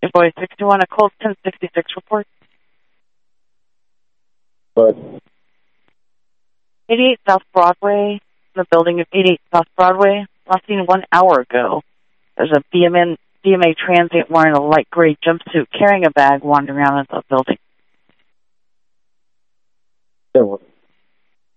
Boy 61, a Colt 1066 report. But 88 South Broadway, the building of 88 South Broadway, last seen 1 hour ago. There's a BMA transient wearing a light gray jumpsuit carrying a bag wandering around the building. yeah,